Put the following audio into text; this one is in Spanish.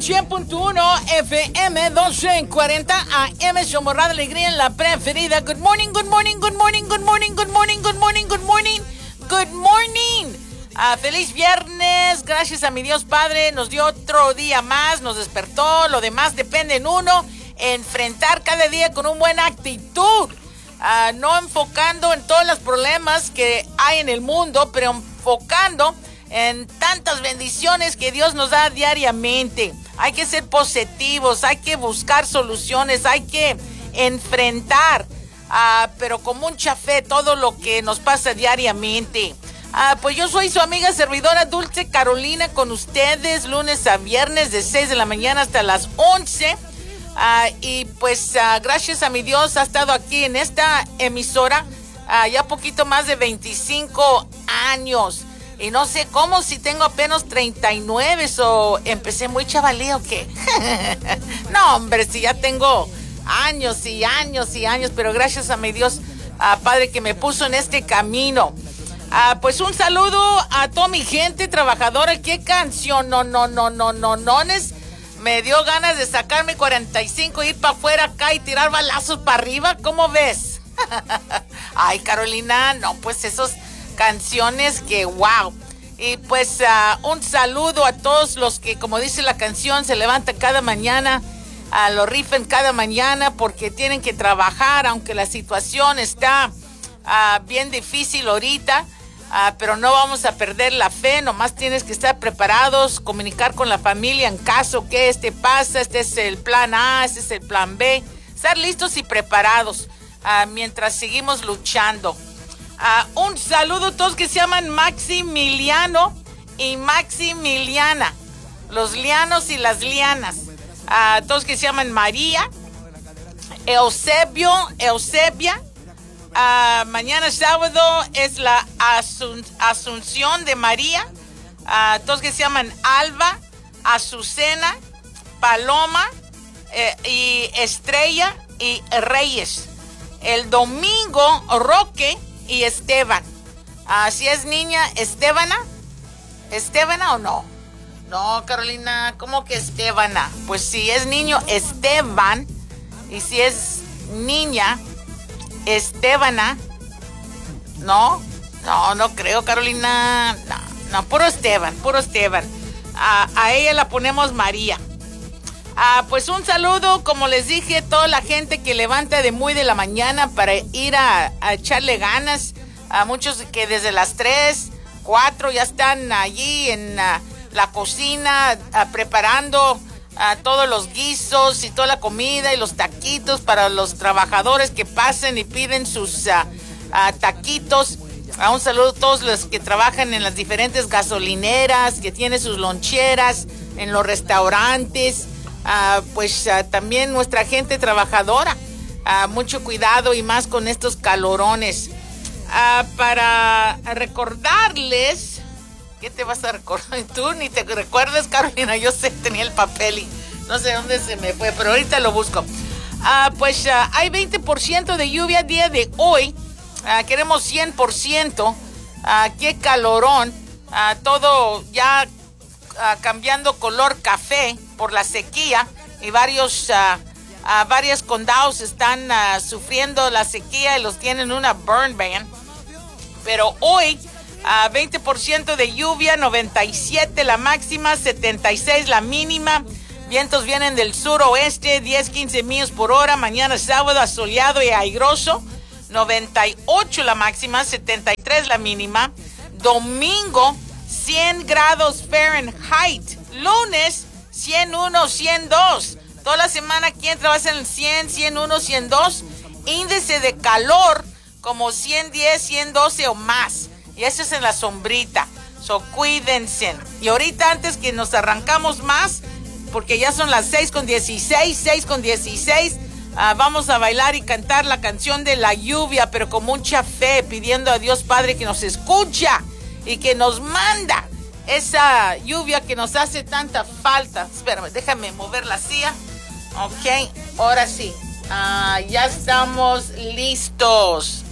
100.1 FM, 1240 AM, somos Radio Alegría en la preferida. Good morning, good morning, good morning, good morning, good morning, good morning, good morning, good morning. Feliz viernes, gracias a mi Dios Padre, nos dio otro día más, nos despertó, lo demás depende en uno, enfrentar cada día con una buena actitud, no enfocando en todos los problemas que hay en el mundo, pero enfocando en tantas bendiciones que Dios nos da diariamente. Hay que ser positivos, hay que buscar soluciones, hay que enfrentar, pero con mucha fe, todo lo que nos pasa diariamente. Pues yo soy su amiga servidora Dulce Carolina con ustedes lunes a viernes de 6 de la mañana hasta las 11. Y pues gracias a mi Dios ha estado aquí en esta emisora ya poquito más de 25 años. Y no sé cómo, si tengo apenas 39, o empecé muy chavalí o qué. No, hombre, si ya tengo años y años y años, pero gracias a mi Dios, Padre, que me puso en este camino. Pues un saludo a toda mi gente trabajadora. ¿Qué canción? No. Me dio ganas de sacarme 45, ir para afuera acá y tirar balazos para arriba. ¿Cómo ves? Ay, Carolina, no, pues esos canciones que wow. Y pues un saludo a todos los que, como dice la canción, se levantan cada mañana, lo rifan cada mañana porque tienen que trabajar, aunque la situación está bien difícil ahorita, pero no vamos a perder la fe. Nomás tienes que estar preparados, comunicar con la familia en caso que pasa. Este es el plan A, este es el plan B, estar listos y preparados mientras seguimos luchando. Un saludo a todos que se llaman Maximiliano y Maximiliana, los lianos y las lianas, todos que se llaman María, Eusebia. Mañana sábado es la Asunción de María, todos que se llaman Alba, Azucena, Paloma y Estrella y Reyes. El domingo Roque y Esteban. Si es niña, ¿Estebana o no? No, Carolina, ¿cómo que Estebana? Pues si es niño, Esteban. Y si es niña, Estebana. No creo, Carolina. No, puro Esteban. A ella la ponemos María. Pues un saludo, como les dije, toda la gente que levanta de muy de la mañana para ir a echarle ganas. A muchos que desde las 3, 4 ya están allí en la cocina preparando todos los guisos y toda la comida y los taquitos para los trabajadores que pasen y piden sus taquitos. Un saludo a todos los que trabajan en las diferentes gasolineras, que tienen sus loncheras, en los restaurantes. También nuestra gente trabajadora, mucho cuidado y más con estos calorones. Para recordarles, ¿qué te vas a recordar? Tú ni te recuerdas, Carolina, yo sé, tenía el papel y no sé dónde se me fue, pero ahorita lo busco. Hay 20% de lluvia el día de hoy, queremos 100%, qué calorón, todo ya cambiando color café por la sequía y varios condados están sufriendo la sequía y los tienen una burn ban. Pero hoy 20% de lluvia, 97 la máxima, 76 la mínima. Vientos vienen del suroeste, 10-15 millas por hora. Mañana sábado asoleado y airoso, 98 la máxima, 73 la mínima. Domingo 100 grados Fahrenheit. Lunes 101, 102. Toda la semana aquí trabaja en el 100, 101, 102. Índice de calor como 110, 112 o más. Y eso es en la sombrita. Cuídense. Y ahorita antes que nos arrancamos más, porque ya son las 6:16, vamos a bailar y cantar la canción de la lluvia, pero con mucha fe, pidiendo a Dios Padre que nos escucha y que nos manda esa lluvia que nos hace tanta falta. Espérame, déjame mover la silla. Ok, ahora sí. Ya estamos listos.